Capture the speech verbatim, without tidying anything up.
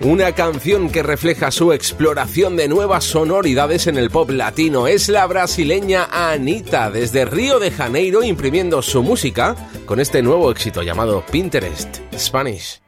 Una canción que refleja su exploración de nuevas sonoridades en el pop latino. Es la brasileña Anitta, desde Río de Janeiro, imprimiendo su música con este nuevo éxito llamado Pinterest Spanish.